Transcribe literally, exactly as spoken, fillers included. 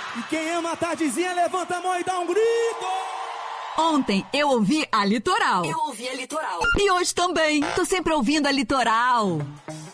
E quem ama a tardezinha, levanta a mão e dá um grito. Ontem eu ouvi a Litoral. Eu ouvi a Litoral. E hoje também. Tô sempre ouvindo a Litoral.